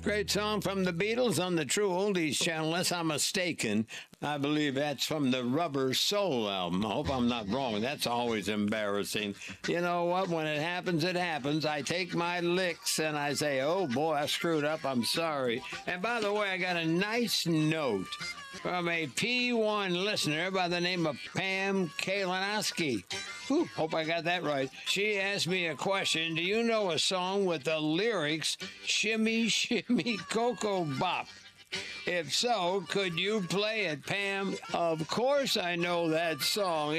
Great song from the Beatles on the True Oldies channel. Unless I'm mistaken, I believe that's from the Rubber Soul album. I hope I'm not wrong. That's always embarrassing. You know what? When it happens, it happens. I take my licks and I say, oh boy, I screwed up. I'm sorry. And by the way, I got a nice note from a P1 listener by the name of Pam Kalinowski. Hope I got that right. She asked me a question. Do you know a song with the lyrics, Shimmy, Shimmy, Cocoa Bop? If so, could you play it, Pam? Of course I know that song.